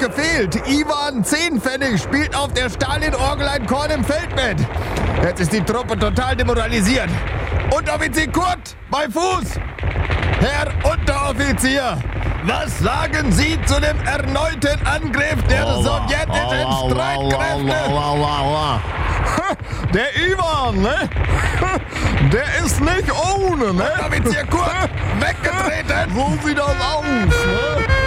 gefehlt. Iwan 10 Pfennig spielt auf der Stalin-Orgel ein Korn im Feldbett. Jetzt ist die Truppe total demoralisiert. Unteroffizier Kurt, bei Fuß! Herr Unteroffizier, was sagen Sie zu dem erneuten Angriff der sowjetischen Streitkräfte? Der Iwan, ne? Der ist nicht ohne, ne? Unteroffizier Kurt, weggetreten! So sieht das aus, ne?